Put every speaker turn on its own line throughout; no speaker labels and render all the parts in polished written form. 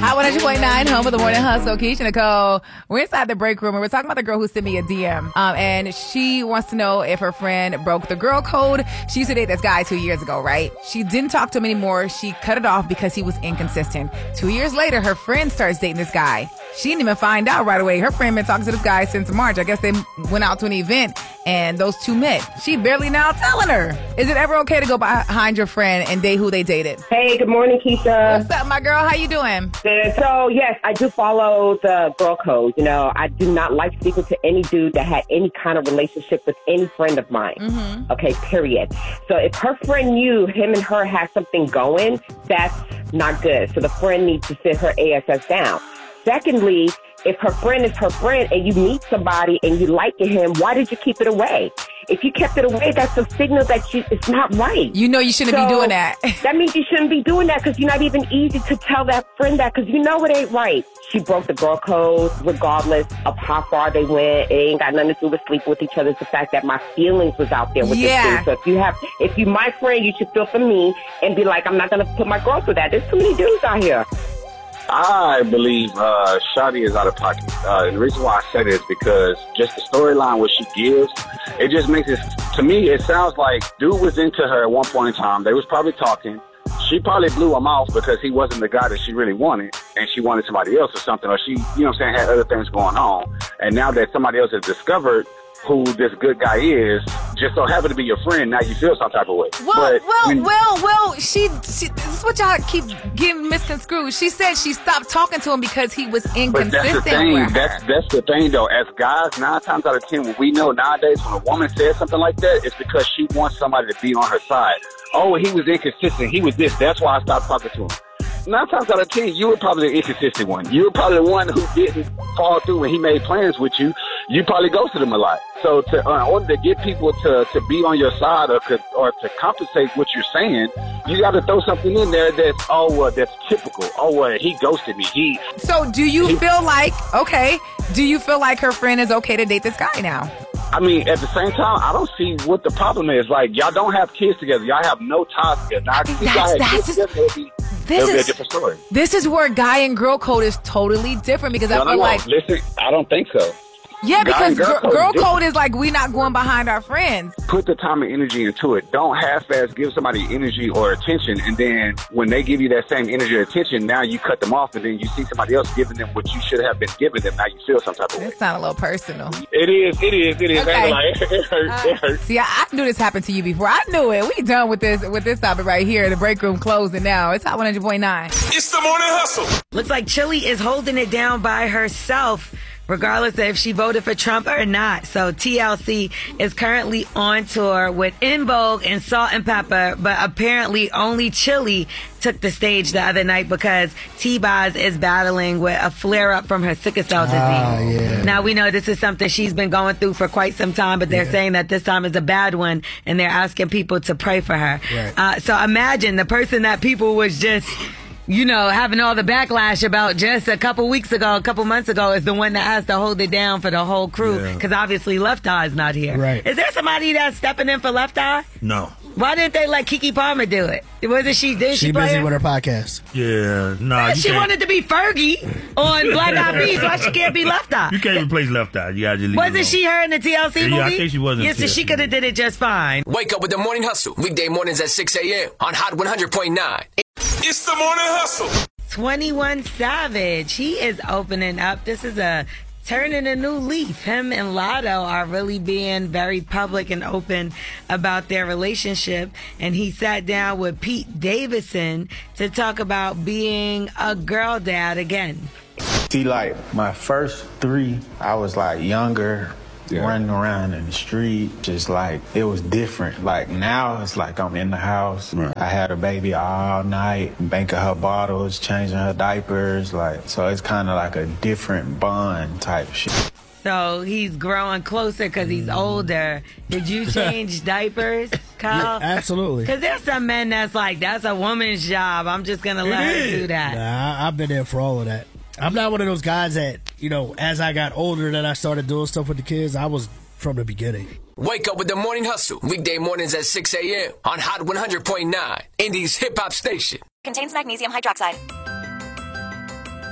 Hot 100.9, home of the morning hustle. Keisha Nicole. We're inside the break room and we're talking about the girl who sent me a DM. And she wants to know if her friend broke the girl code. She used to date this guy 2 years ago, right? She didn't talk to him anymore. She cut it off because he was inconsistent. 2 years later, her friend starts dating this guy. She didn't even find out right away. Her friend been talking to this guy since March. I guess they went out to an event and those two met. She barely now telling her. Is it ever okay to go behind your friend and date who they dated?
Hey, good morning, Keisha.
What's up, my girl? How you doing?
Good. So, yes, I do follow the girl code. You know, I do not like speaking to any dude that had any kind of relationship with any friend of mine. Mm-hmm. Okay, period. So if her friend knew him and her had something going, that's not good. So the friend needs to sit her ass down. Secondly, if her friend is her friend and you meet somebody and you like him, why did you keep it away? If you kept it away, that's a signal that it's not right.
You know you shouldn't be doing that.
That means you shouldn't be doing that because you're not even easy to tell that friend that because you know it ain't right. She broke the girl code regardless of how far they went. It ain't got nothing to do with sleeping with each other. It's the fact that my feelings was out there with this dude. So if you my friend, you should feel for me and be like, I'm not going to put my girl through that. There's too many dudes out here.
I believe Shadi is out of pocket. And the reason why I said it is because just the storyline what she gives, it just makes it, to me, it sounds like dude was into her at one point in time. They was probably talking. She probably blew him off because he wasn't the guy that she really wanted, and she wanted somebody else or something, or she, you know what I'm saying, had other things going on. And now that somebody else has discovered who this good guy is, just so happen to be your friend, now you feel some type of way.
She this is what y'all keep getting misconstrued. She said she stopped talking to him because he was inconsistent. But that's the thing.
That's the thing, though. As guys, 9 times out of 10, when we know nowadays when a woman says something like that, it's because she wants somebody to be on her side. Oh, he was inconsistent. He was this. That's why I stopped talking to him. 9 times out of 10, you were probably the inconsistent one. You were probably the one who didn't fall through when he made plans with you. You probably ghosted him a lot. So in order to get people to be on your side or to compensate what you're saying, you got to throw something in there that's typical. He ghosted me.
So do you feel like her friend is okay to date this guy now?
I mean, at the same time, I don't see what the problem is. Like, y'all don't have kids together. Y'all have no ties together. Now, if y'all had kids together, it'll be a different story.
This is where guy and girl code is totally different because I feel like...
Listen, I don't think so.
Yeah, because girl code is like we not going behind our friends.
Put the time and energy into it. Don't half-ass give somebody energy or attention, and then when they give you that same energy or attention, now you cut them off, and then you see somebody else giving them what you should have been giving them. Now you feel some type of way.
It sounds a little personal.
It is.
Okay.
It hurts. It hurts.
See, I knew this happened to you before. I knew it. We done with this topic right here. The break room closing now. It's Hot 100.9.
It's the morning hustle.
Looks like Chili is holding it down by herself, regardless of if she voted for Trump or not. So TLC is currently on tour with En Vogue and Salt and Pepper, but apparently only Chili took the stage the other night because T-Boz is battling with a flare-up from her sickle cell disease.
Yeah.
Now, we know this is something she's been going through for quite some time, but they're saying that this time is a bad one, and they're asking people to pray for her.
Right.
So imagine the person that people was just... having all the backlash about just a couple months ago is the one that has to hold it down for the whole crew because obviously Left Eye is not here.
Right.
Is there somebody that's stepping in for Left Eye?
No.
Why didn't they let Keke Palmer do it? Wasn't she? Did she play
busy
her?
with her podcast.
Yeah, nah.
She wanted to be Fergie on Black Eyed Peas. Why she can't be Left Eye?
You can't replace Left Eye. You gotta just leave
Wasn't she her in the TLC movie?
Yeah, I think she was in
Yes, so she could have did it just fine.
Wake up with the morning hustle. Weekday mornings at 6 a.m. on Hot 100.9. It's the morning hustle.
21 Savage, he is opening up. This is turning a new leaf. Him and Lotto are really being very public and open about their relationship. And he sat down with Pete Davidson to talk about being a girl dad again.
See, like, my first 3, I was, like, younger, running around in the street, just, like, it was different. Like, now it's like I'm in the house. Right. I had a baby all night, banking her bottles, changing her diapers, like, so it's kind of like a different bond type shit.
So he's growing closer because he's older. Did you change diapers, Kyle?
Yeah, absolutely.
Because there's some men that's like, that's a woman's job. I'm just going to let her do that.
Nah, I've been there for all of that. I'm not one of those guys that, as I got older that I started doing stuff with the kids. I was from the beginning.
Wake up with the morning hustle. Weekday mornings at 6 a.m. on Hot 100.9. Indies hip hop station.
Contains magnesium hydroxide.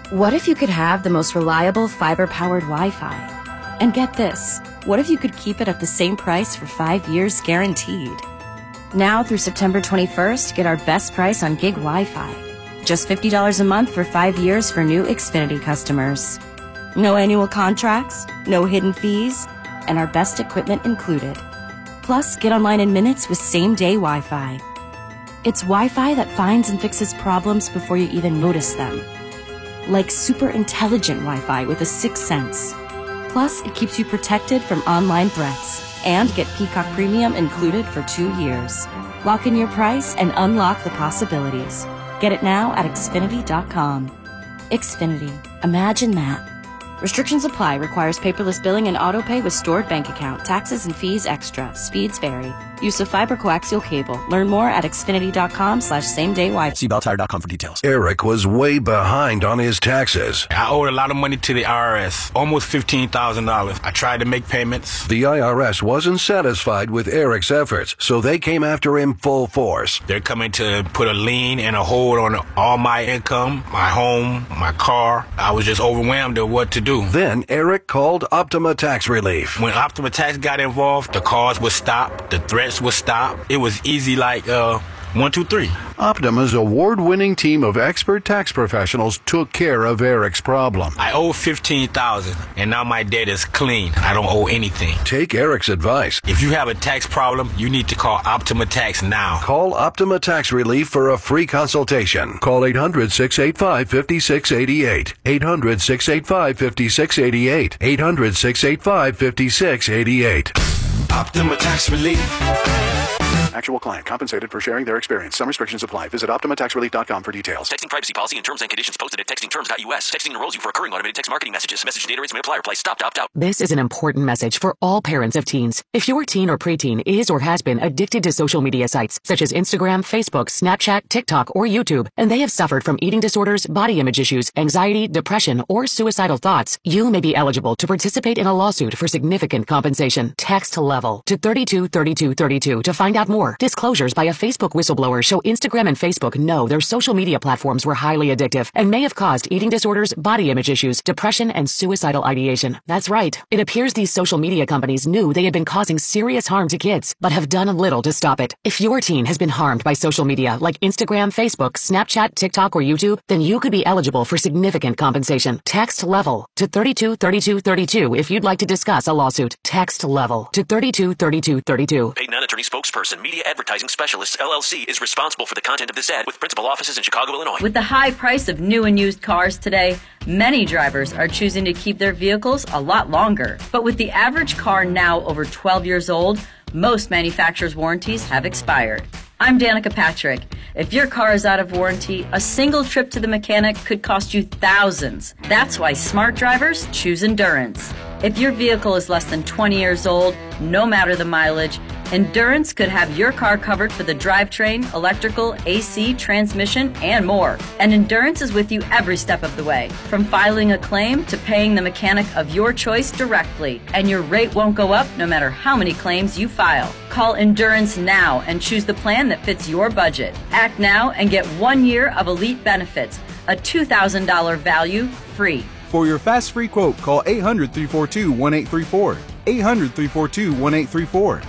What if you could have the most reliable fiber-powered Wi-Fi? And get this, what if you could keep it at the same price for 5 years guaranteed? Now through September 21st, get our best price on gig Wi-Fi. Just $50 a month for 5 years for new Xfinity customers. No annual contracts, no hidden fees, and our best equipment included. Plus, get online in minutes with same-day Wi-Fi. It's Wi-Fi that finds and fixes problems before you even notice them. Like super intelligent Wi-Fi with a sixth sense. Plus, it keeps you protected from online threats. And get Peacock Premium included for 2 years. Lock in your price and unlock the possibilities. Get it now at Xfinity.com. Xfinity. Imagine that. Restrictions apply. Requires paperless billing and autopay with stored bank account. Taxes and fees extra. Speeds vary. Use of fiber coaxial cable. Learn more at Xfinity.com/same-day Wi-Fi.
See BellTire.com for details.
Eric was way behind on his taxes.
I owed a lot of money to the IRS. Almost $15,000. I tried to make payments.
The IRS wasn't satisfied with Eric's efforts, so they came after him full force.
They're coming to put a lien and a hold on all my income, my home, my car. I was just overwhelmed at what to do.
Then Eric called Optima Tax Relief.
When Optima Tax got involved, the calls would stop, the threats would stop. It was easy like 1, 2, 3.
Optima's award-winning team of expert tax professionals took care of Eric's problem.
I owe $15,000, and now my debt is clean. I don't owe anything.
Take Eric's advice.
If you have a tax problem, you need to call Optima Tax now.
Call Optima Tax Relief for a free consultation. Call 800-685-5688. 800-685-5688. 800-685-5688.
Optima Tax Relief.
Actual client compensated for sharing their experience. Some restrictions apply. Visit OptimaTaxRelief.com for details.
Texting privacy policy and terms and conditions posted at textingterms.us. Texting enrolls you for recurring automated text marketing messages. Message data rates may apply. Reply stop to opt out.
This is an important message for all parents of teens. If your teen or preteen is or has been addicted to social media sites such as Instagram, Facebook, Snapchat, TikTok, or YouTube, and they have suffered from eating disorders, body image issues, anxiety, depression, or suicidal thoughts, you may be eligible to participate in a lawsuit for significant compensation. Text LEVEL to 323232 to find out more. Disclosures by a Facebook whistleblower show Instagram and Facebook know their social media platforms were highly addictive and may have caused eating disorders, body image issues, depression, and suicidal ideation. That's right. It appears these social media companies knew they had been causing serious harm to kids, but have done little to stop it. If your teen has been harmed by social media like Instagram, Facebook, Snapchat, TikTok, or YouTube, then you could be eligible for significant compensation. Text LEVEL to 323232 if you'd like to discuss a lawsuit. Text LEVEL to 323232.
A non-attorney spokesperson, Media Advertising Specialists, LLC, is responsible for the content of this ad with principal offices in Chicago, Illinois.
With the high price of new and used cars today, many drivers are choosing to keep their vehicles a lot longer. But with the average car now over 12 years old, most manufacturers' warranties have expired. I'm Danica Patrick. If your car is out of warranty, a single trip to the mechanic could cost you thousands. That's why smart drivers choose Endurance. If your vehicle is less than 20 years old, no matter the mileage, Endurance could have your car covered for the drivetrain, electrical, AC, transmission, and more. And Endurance is with you every step of the way, from filing a claim to paying the mechanic of your choice directly. And your rate won't go up no matter how many claims you file. Call Endurance now and choose the plan that fits your budget. Act now and get 1 year of elite benefits, a $2,000 value free.
For your fast free quote, call 800-342-1834. 800-342-1834.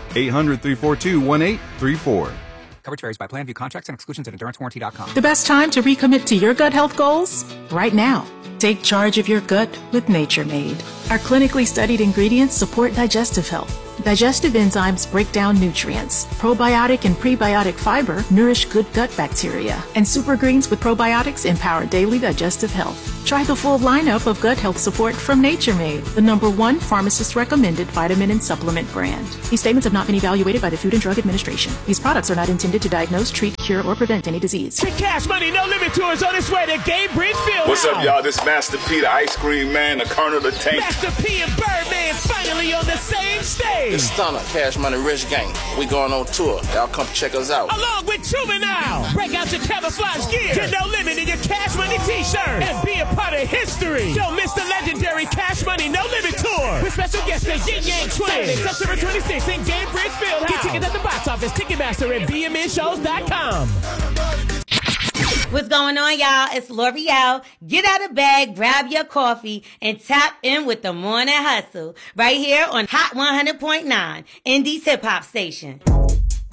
800-342-1834.
Coverage varies by plan. View contracts and exclusions at EnduranceWarranty.com.
The best time to recommit to your gut health goals? Right now. Take charge of your gut with Nature Made. Our clinically studied ingredients support digestive health. Digestive enzymes break down nutrients. Probiotic and prebiotic fiber nourish good gut bacteria. And super greens with probiotics empower daily digestive health. Try the full lineup of gut health support from Nature Made, the #1 pharmacist-recommended vitamin and supplement brand. These statements have not been evaluated by the Food and Drug Administration. These products are not intended to diagnose, treat, cure, or prevent any disease.
The Cash Money No Limit Tour is on its way to Gainbridge Field.
What's up, y'all? This Master P, the Ice Cream Man, the Colonel, the Tank.
Master P and Birdman finally on the same stage.
It's Stunner, Cash Money Rich Gang. We going on tour. Y'all come check us out.
Along with Juvenile. Break out your camouflage gear. Get No Limit in your Cash Money t-shirt. And be a part of history. Don't miss the legendary Cash Money No Limit Tour. With special guests the Yin Yang Twins. September 26th in Gainbridge Fieldhouse. Get tickets at the box office, Ticketmaster, and BMNshows.com.
What's going on, y'all? It's L'Oreal. Get out of bed, grab your coffee, and tap in with the Morning Hustle right here on Hot 100.9, Indie's hip hop station.